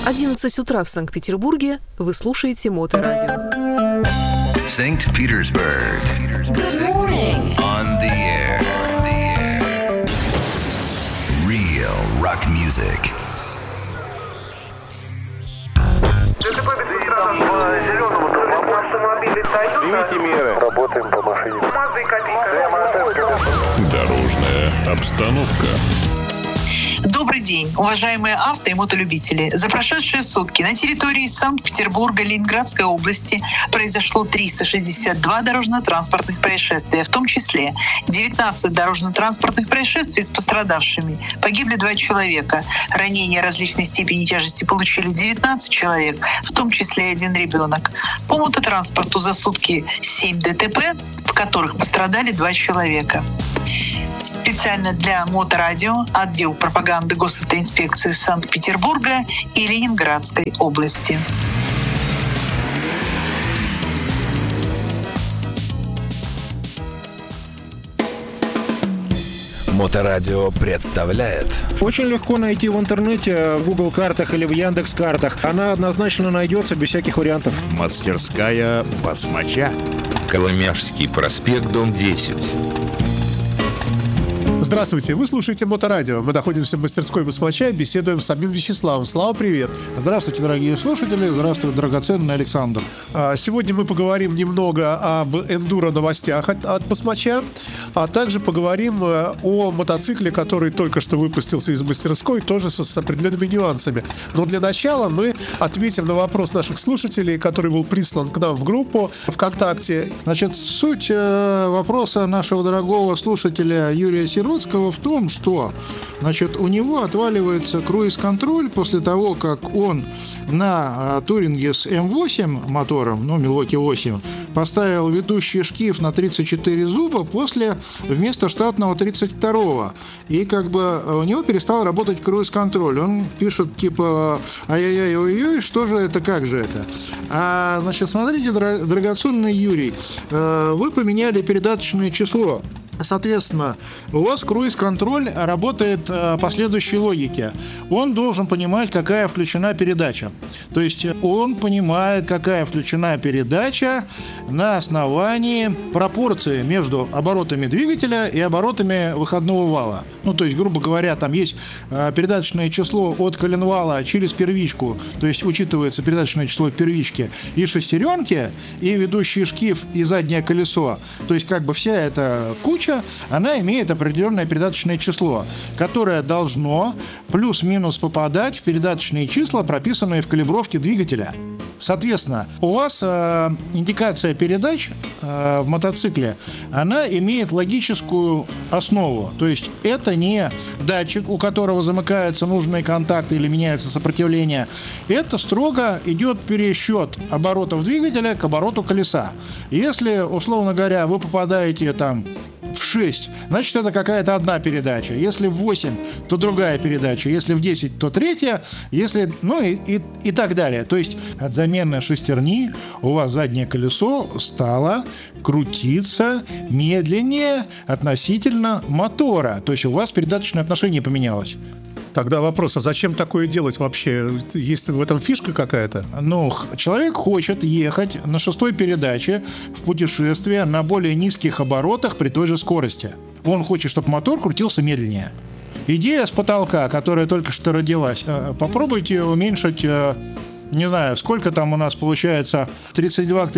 11 утра в Санкт-Петербурге. Вы слушаете Моторадио. Санкт-Петербург. Good morning. On the air. Real rock music. Примите меры. Работаем по машине. Дорожная обстановка. Добрый день, уважаемые авто- и мотолюбители. За прошедшие сутки на территории Санкт-Петербурга, Ленинградской области произошло 362 дорожно-транспортных происшествия, в том числе 19 дорожно-транспортных происшествий с пострадавшими. Погибли 2 человека. Ранения различной степени тяжести получили 19 человек, в том числе и 1 ребенок. По мототранспорту за сутки 7 ДТП, в которых пострадали 2 человека. Специально для Моторадио отдел пропаганды Госавтоинспекции Санкт-Петербурга и Ленинградской области. Моторадио представляет. Очень легко найти в интернете, в Google картах или в Яндекс картах. Она однозначно найдется без всяких вариантов. Мастерская басмача. Коломяжский проспект, дом 10. Здравствуйте, вы слушаете Моторадио. Мы находимся в мастерской басмача и беседуем с самим Вячеславом. Слава, привет. Здравствуйте, дорогие слушатели. Здравствуй, драгоценный Александр. Сегодня мы поговорим немного об эндуро-новостях от басмача, а также поговорим о мотоцикле, который только что выпустился из мастерской, тоже с определенными нюансами. Но для начала мы ответим на вопрос наших слушателей, который был прислан к нам в группу ВКонтакте. Значит, суть вопроса нашего дорогого слушателя Юрия Сиротского в том, что, значит, у него отваливается круиз-контроль после того, как он на Туринге с М8 мотором, Milwaukee 8, поставил ведущий шкив на 34 зуба вместо штатного 32-го. И как бы у него перестал работать круиз-контроль. Он пишет типа ай-яй-яй, ой-ой, что же это, как же это? Значит, смотрите, драгоценный Юрий, вы поменяли передаточное число. Соответственно, у вас круиз-контроль работает по следующей логике. Он должен понимать, какая включена передача. То есть он понимает, какая включена передача на основании пропорции между оборотами двигателя и оборотами выходного вала. То есть, грубо говоря, там есть передаточное число от коленвала через первичку, то есть учитывается передаточное число первички и шестеренки, и ведущий шкив, и заднее колесо. То есть, как бы вся эта куча, она имеет определенное передаточное число, которое должно плюс-минус попадать в передаточные числа, прописанные в калибровке двигателя. Соответственно, у вас индикация передач в мотоцикле, она имеет логическую основу. То есть это не датчик, у которого замыкаются нужные контакты или меняется сопротивление. Это строго идет пересчет оборотов двигателя к обороту колеса. Если, условно говоря, вы попадаете там в 6, значит, это какая-то одна передача. Если в 8, то другая передача. Если в 10, то третья. Если, и так далее. То есть от замены шестерни у вас заднее колесо стало крутиться медленнее относительно мотора. То есть у вас передаточное отношение поменялось. Тогда вопрос, а зачем такое делать вообще? Есть в этом фишка какая-то? Человек хочет ехать на 6-й передаче в путешествие на более низких оборотах при той же скорости. Он хочет, чтобы мотор крутился медленнее. Идея с потолка, которая только что родилась, попробуйте уменьшить, не знаю, сколько там у нас получается, 32 к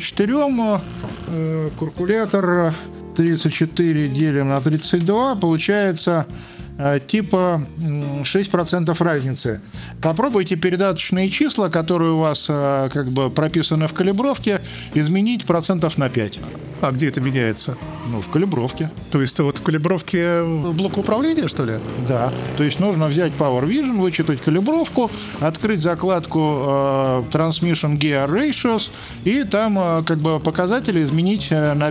34, калькулятор 34 делим на 32, получается типа 6% разницы. Попробуйте передаточные числа, которые у вас как бы прописаны в калибровке, изменить процентов на 5. А где это меняется? В калибровке. То есть вот в калибровке блока управления, что ли? Да. То есть нужно взять Power Vision, вычитать калибровку, открыть закладку Transmission Gear Ratios и там как бы показатели изменить на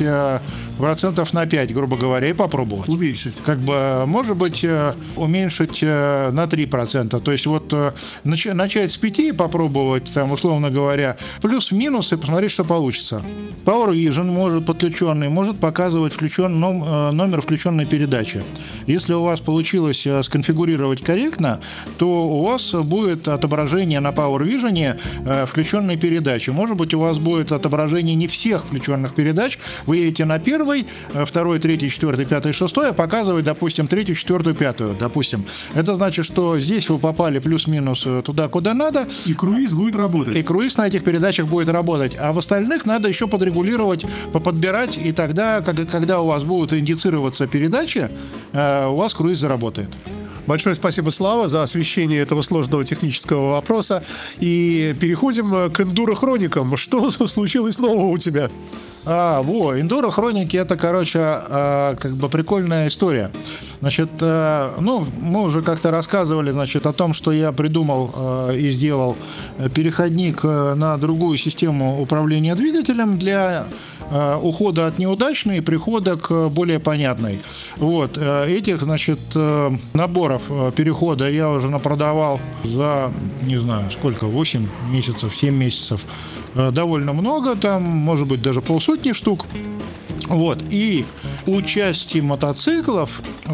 5% на 5, грубо говоря, и попробовать. Уменьшить. Как бы, может быть, уменьшить на 3%. То есть вот начать с 5 и попробовать, там, условно говоря, плюс-минус и посмотреть, что получится. Power Vision подключенный может показывать номер включенной передачи. Если у вас получилось сконфигурировать корректно, то у вас будет отображение на Power Vision включенной передачи. Может быть, у вас будет отображение не всех включенных передач. Вы едете на первой, второй, третий, четвертый, пятый, шестой, а показывает, допустим, третью, четвертую, пятую, допустим. Это значит, что здесь вы попали плюс-минус туда, куда надо. И круиз будет работать. И круиз на этих передачах будет работать. А в остальных надо еще подрегулировать, подбирать, и тогда, когда у вас будут индицироваться передачи, у вас круиз заработает. Большое спасибо, Слава, за освещение этого сложного технического вопроса. И переходим к эндуро-хроникам. Что случилось нового у тебя? Эндуро-хроники — это, прикольная история. Значит, мы уже как-то рассказывали, о том, что я придумал и сделал переходник на другую систему управления двигателем для ухода от неудачной и прихода к более понятной. Этих, наборов перехода я уже напродавал за, 8 месяцев, 7 месяцев. Довольно много, там, может быть, даже полсотни штук. И у части мотоциклов